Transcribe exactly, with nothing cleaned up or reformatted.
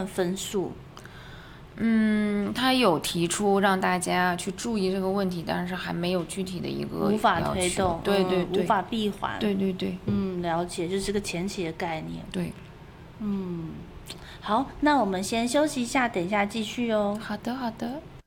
分数？ 嗯，他有提出让大家去注意这个问题，但是还没有具体的一个无法推动， 对对对， 嗯，无法闭环。 对对对， 嗯，了解，就是个前期的概念。 对， 嗯，好，那我们先休息一下，等一下继续哦。 好的好的。